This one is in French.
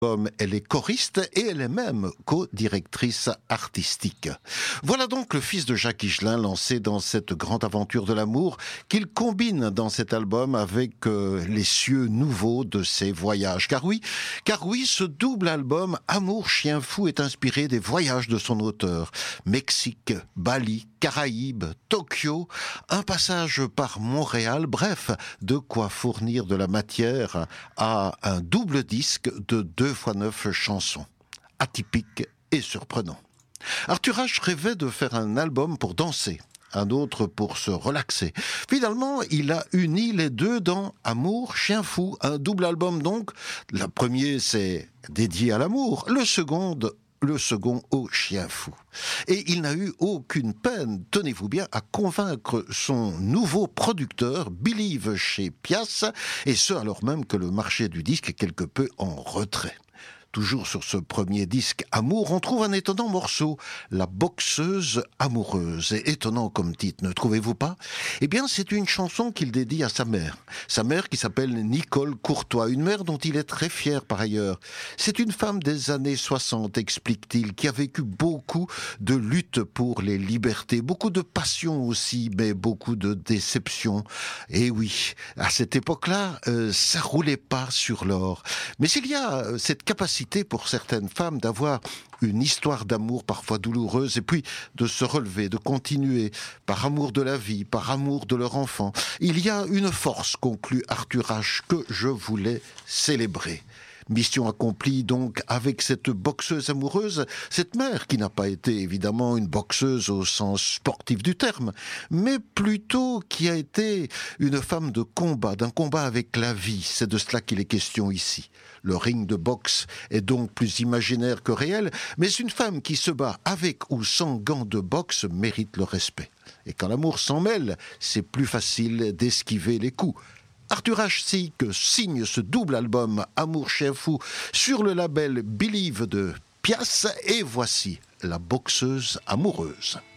Elle est choriste et elle est même co-directrice artistique. Voilà donc le fils de Jacques Higelin lancé dans cette grande aventure de l'amour qu'il combine dans cet album avec les cieux nouveaux de ses voyages. Car oui, ce double album Amour Chien Fou est inspiré des voyages de son auteur. Mexique, Bali, Caraïbes, Tokyo, un passage par Montréal, bref, de quoi fournir de la matière à un double disque de 2x9 chansons, atypiques et surprenants. Arthur H rêvait de faire un album pour danser, un autre pour se relaxer. Finalement, il a uni les deux dans Amour Chien Fou, un double album donc. Le premier, c'est dédié à l'amour, le second au chien fou. Et il n'a eu aucune peine, tenez-vous bien, à convaincre son nouveau producteur, Believe chez Pias, et ce alors même que le marché du disque est quelque peu en retrait. Toujours sur ce premier disque Amour, on trouve un étonnant morceau, La boxeuse amoureuse. Et étonnant comme titre, ne trouvez-vous pas ? Eh bien, c'est une chanson qu'il dédie à sa mère qui s'appelle Nicole Courtois, une mère dont il est très fier par ailleurs. C'est une femme des années 60, explique-t-il, qui a vécu beaucoup de luttes pour les libertés, beaucoup de passion aussi, mais beaucoup de déceptions. Et oui, à cette époque-là, ça roulait pas sur l'or. Mais il y a cette capacité pour certaines femmes d'avoir une histoire d'amour parfois douloureuse et puis de se relever, de continuer par amour de la vie, par amour de leur enfant. Il y a une force, conclut Arthur H, que je voulais célébrer. Mission accomplie donc avec cette boxeuse amoureuse, cette mère qui n'a pas été évidemment une boxeuse au sens sportif du terme, mais plutôt qui a été une femme de combat, d'un combat avec la vie. C'est de cela qu'il est question ici. Le ring de boxe est donc plus imaginaire que réel, mais une femme qui se bat avec ou sans gants de boxe mérite le respect. Et quand l'amour s'en mêle, c'est plus facile d'esquiver les coups. Arthur H. signe ce double album Amour Chien Fou sur le label Believe de Pias, et voici La boxeuse amoureuse.